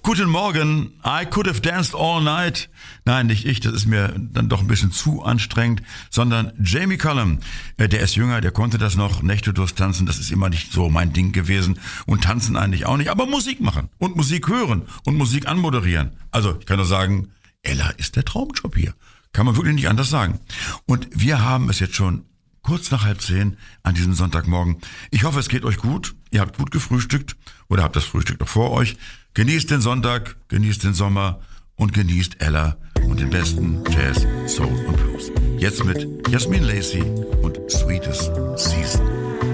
Guten Morgen, I could have danced all night. Nein, nicht ich, das ist mir dann doch ein bisschen zu anstrengend, sondern Jamie Cullum. Der ist jünger, der konnte das noch, Nächte durchtanzen, das ist immer nicht so mein Ding gewesen. Und tanzen eigentlich auch nicht, aber Musik machen und Musik hören und Musik anmoderieren. Also, ich kann nur sagen, Ella ist der Traumjob hier. Kann man wirklich nicht anders sagen. Und wir haben es jetzt schon kurz nach 9:30 an diesem Sonntagmorgen. Ich hoffe, es geht euch gut. Ihr habt gut gefrühstückt oder habt das Frühstück noch vor euch. Genießt den Sonntag, genießt den Sommer und genießt Ella und den besten Jazz, Soul und Blues. Jetzt mit Jasmin Lacey und Sweetest Season.